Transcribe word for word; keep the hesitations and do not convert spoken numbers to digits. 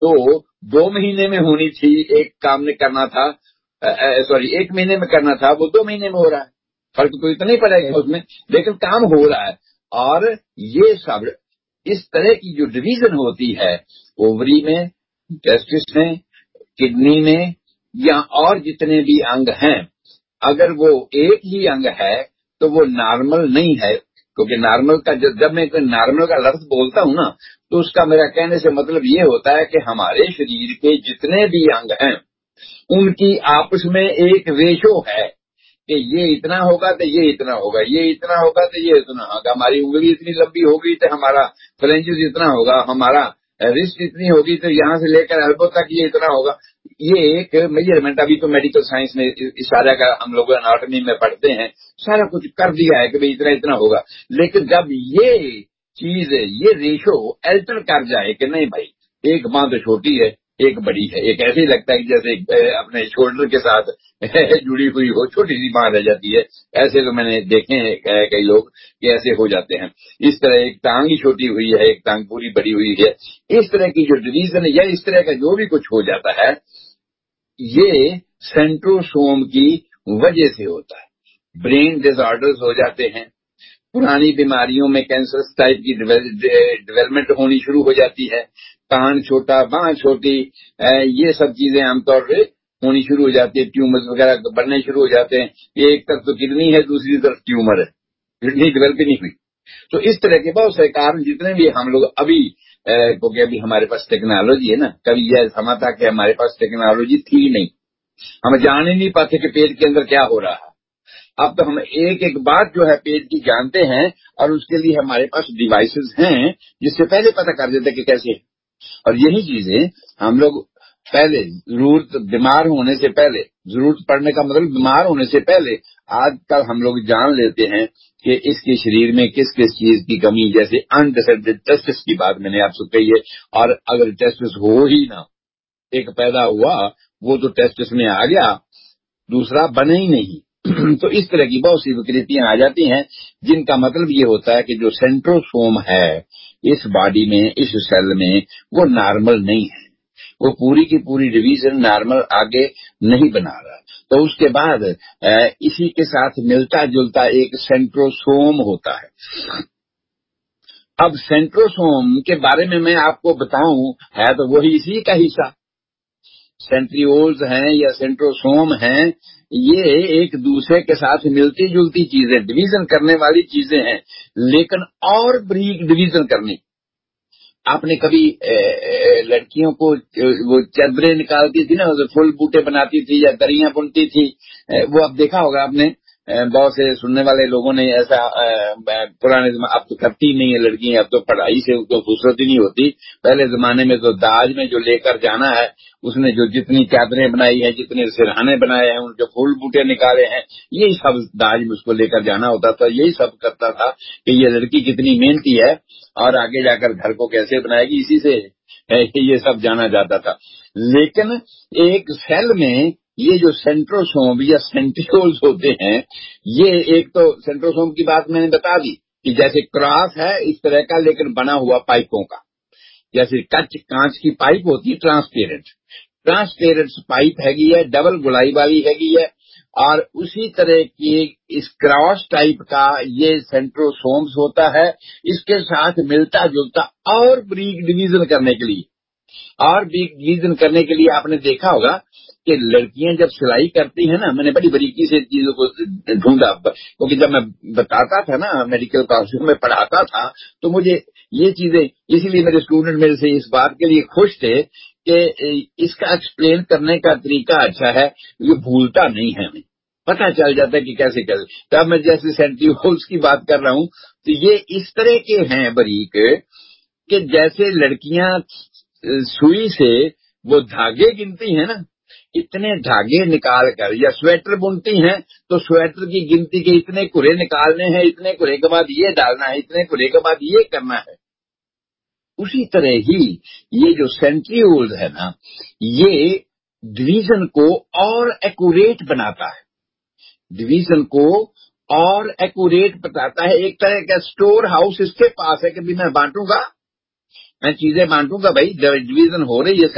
तो दो महीने में होनी थी, एक काम ने करना था, सॉरी एक महीने में करना था, वो दो महीने में हो रहा है। फर्क तो इतना ही पड़ेगा उसमें, लेकिन काम हो रहा है। और ये सब इस तरह की जो डिवीजन होती है ओवरी में, टेस्टिस में, किडनी में या और जितने भी अंग हैं, अगर वो एक ही अंग है तो वो नॉर्मल नहीं है। क्योंकि नॉर्मल का जब जब मैं नॉर्मल का लफ्ज बोलता हूं ना, तो उसका मेरा कहने से मतलब ये होता है कि हमारे शरीर के जितने भी अंग हैं उनकी आपस में एक रेशो है कि ये इतना होगा तो ये इतना होगा, ये इतना होगा तो ये इतना होगा। हमारी उंगली इतनी लंबी होगी तो हमारा फ्लेंजेस इतना होगा, हमारा रिस्ट इतनी होगी तो यहाँ से लेकर एल्बो तक ये इतना होगा। ये एक मेजरमेंट, अभी तो मेडिकल साइंस में इस सारा का हम लोग एनाटॉमी में पढ़ते हैं, सारा कुछ कर दिया है कि भाई इतना इतना होगा। लेकिन जब ये चीज, ये रेशो अल्टर कर जाए कि नहीं भाई एक बांह तो छोटी है एक बड़ी है, एक ऐसे ही लगता है कि जैसे अपने शोल्डर के साथ जुड़ी हुई हो, छोटी सी बांह रह जाती है। ऐसे तो मैंने देखे हैं कई लोग कि ऐसे हो जाते हैं। इस तरह एक टांग ही छोटी हुई है, एक टांग पूरी बड़ी हुई है। इस तरह की जो डिवीजन या इस तरह का जो भी कुछ हो जाता है, ये सेंट्रोसोम की वजह से होता है। ब्रेन डिसऑर्डर्स हो जाते हैं, पुरानी बीमारियों में कैंसर टाइप की डेवलपमेंट होनी शुरू हो जाती है, कान छोटा, बांह छोटी, ये सब चीजें आमतौर पे होनी शुरू हो जाती है, ट्यूमर्स वगैरह बनने शुरू हो जाते हैं। एक तरफ तो किडनी है, दूसरी तरफ ट्यूमर है, किडनी डेवलप ही नहीं हुई। तो इस तरह के बहुत से कारण जितने भी हम लोग अभी, क्योंकि अभी हमारे पास टेक्नोलॉजी है ना, कभी यह समा था कि हमारे पास टेक्नोलॉजी थी नहीं, हम जान ही नहीं पाते कि पेट के अंदर क्या हो रहा है। अब तो हम एक एक बात जो है पेट की जानते हैं, और उसके लिए हमारे पास डिवाइसेस हैं जिससे पहले पता कर देते कि कैसे है। और यही चीजें हम लोग पहले जरूरत, बीमार होने से पहले, जरूरत पड़ने का मतलब बीमार होने से पहले आजकल हम लोग जान लेते हैं कि इसके शरीर में किस किस चीज की कमी, जैसे अनडिसाइडेड टेस्टिस की बात मैंने आपसे कही है। और अगर टेस्टिस हो ही ना, एक पैदा हुआ वो तो टेस्टिस में आ गया, दूसरा बने ही नहीं। तो इस तरह की बहुत सी विकृतियां आ जाती हैं, जिनका मतलब ये होता है कि जो सेंट्रोसोम है इस बॉडी में, इस सेल में, वो नॉर्मल नहीं है, वो पूरी की पूरी डिवीजन नॉर्मल आगे नहीं बना रहा। तो उसके बाद इसी के साथ मिलता जुलता एक सेंट्रोसोम होता है। अब सेंट्रोसोम के बारे में मैं आपको बताऊं, है तो वही इसी का हिस्सा। सेंट्रियोल्स हैं या सेंट्रोसोम हैं, ये एक दूसरे के साथ मिलती जुलती चीजें, डिवीजन करने वाली चीजें हैं, लेकिन और ब्रीक डिवीजन करनी। आपने कभी ए, ए, लड़कियों को वो चादरें निकालती थी ना, फूल बूटे बनाती थी या दरियां बुनती थी, वो अब देखा होगा आपने, बहुत से सुनने वाले लोगों ने ऐसा, पुराने अब तो करती नहीं है लड़कियां, अब तो पढ़ाई से उनको फुर्सत ही नहीं होती। पहले जमाने में तो दाज में जो लेकर जाना है, उसने जो जितनी चादरें बनाई है, जितने सिरहाने बनाए हैं, उनके फूल बूटे निकाले हैं, यही सब दाज में उसको लेकर जाना होता था। यही सब करता था कि ये लड़की कितनी मेहनती है और आगे जाकर घर को कैसे बनाएगी, इसी से ये सब जाना जाता था। लेकिन एक सेल में ये जो सेंट्रोसोम या सेंट्रियोल्स होते हैं, ये एक तो सेंट्रोसोम की बात मैंने बता दी कि जैसे क्रॉस है इस तरह का, लेकिन बना हुआ पाइपों का, जैसे कच कांच की पाइप होती है, ट्रांसपेरेंट ट्रांसपेरेंट पाइप हैगी है, डबल गुलाई वाली हैगी है, और उसी तरह की इस क्रॉस टाइप का ये सेंट्रोसोम्स होता है। इसके साथ मिलता जुलता और ब्रीक डिवीजन करने के लिए और ब्रीक डिवीजन करने के लिए आपने देखा होगा कि लड़कियां जब सिलाई करती है ना, मैंने बड़ी बारीकी से चीजों को ढूंढा, क्योंकि जब मैं बताता था ना, मेडिकल क्लासरूम में पढ़ाता था, तो मुझे ये चीजें, इसीलिए मेरे स्टूडेंट मेरे से इस बात के लिए खुश थे कि इसका एक्सप्लेन करने का तरीका अच्छा है, ये भूलता नहीं है, हमें पता चल जाता है कि कैसे कैसे। तब मैं जैसे सेंट्रियोल्स की बात कर रहा हूं, तो ये इस तरह के हैं बारीक कि जैसे लड़कियां सुई से वो धागे गिनती हैं ना, इतने धागे निकाल कर, या स्वेटर बुनती हैं तो स्वेटर की गिनती के इतने कुरे निकालने हैं, इतने कुरे के बाद ये डालना है, इतने कुरे के बाद ये करना है। उसी तरह ही ये जो सेंट्रियोल्स है ना, ये डिवीजन को और एक्यूरेट बनाता है, डिवीजन को और एक्यूरेट बताता है। एक तरह का स्टोर हाउस इसके पास है कि भी मैं बांटूंगा, मैं चीजें बांटूंगा, भाई डिवीजन हो रही है